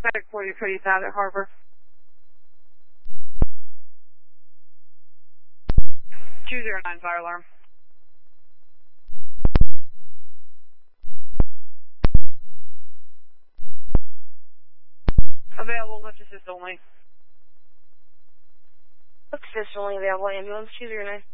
Medic 40 for you down at Harbor. 209 fire alarm. Available, lift assist only. Lift assist only available, ambulance 209.